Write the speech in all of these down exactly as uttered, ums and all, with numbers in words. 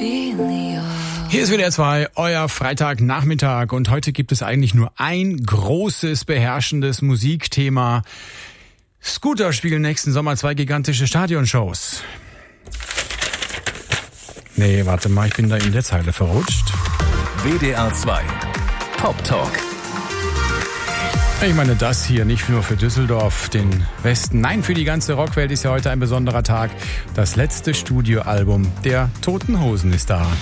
Hier ist W D R zwei, euer Freitagnachmittag, und heute gibt es eigentlich nur ein großes, beherrschendes Musikthema. Scooter spielen nächsten Sommer zwei gigantische Stadionshows. Nee, warte mal, ich bin da in der Zeile verrutscht. W D R zwei Pop Talk. Ich meine das hier nicht nur für Düsseldorf, den Westen, nein, für die ganze Rockwelt ist ja heute ein besonderer Tag. Das letzte Studioalbum der Toten Hosen ist da.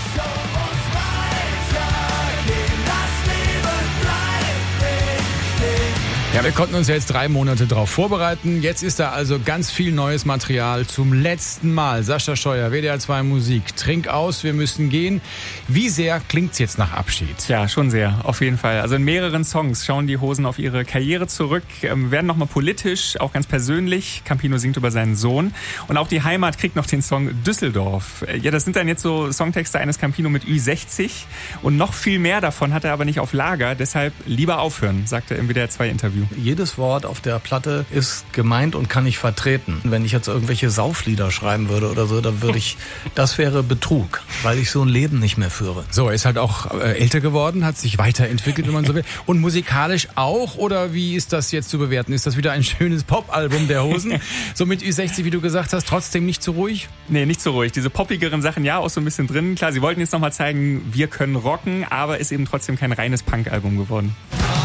Ja, wir konnten uns ja jetzt drei Monate drauf vorbereiten. Jetzt ist da also ganz viel neues Material zum letzten Mal. Sascha Scheuer, W D R zwei Musik. Trink aus, wir müssen gehen. Wie sehr klingt's jetzt nach Abschied? Ja, schon sehr, auf jeden Fall. Also in mehreren Songs schauen die Hosen auf ihre Karriere zurück, ähm, werden nochmal politisch, auch ganz persönlich. Campino singt über seinen Sohn. Und auch die Heimat kriegt noch den Song Düsseldorf. Ja, das sind dann jetzt so Songtexte eines Campino mit Ü sechzig. Und noch viel mehr davon hat er aber nicht auf Lager. Deshalb lieber aufhören, sagt er im W D R zwei Interview. Jedes Wort auf der Platte ist gemeint und kann ich vertreten. Wenn ich jetzt irgendwelche Sauflieder schreiben würde oder so, dann würde ich, das wäre Betrug, weil ich so ein Leben nicht mehr führe. So, er ist halt auch äh, älter geworden, hat sich weiterentwickelt, wenn man so will. Und musikalisch auch, oder wie ist das jetzt zu bewerten? Ist das wieder ein schönes Pop-Album der Hosen? So mit Ü sechzig, wie du gesagt hast, trotzdem nicht zu ruhig? Nee, nicht so ruhig. Diese poppigeren Sachen, ja, auch so ein bisschen drin. Klar, sie wollten jetzt nochmal zeigen, wir können rocken, aber ist eben trotzdem kein reines Punk-Album geworden.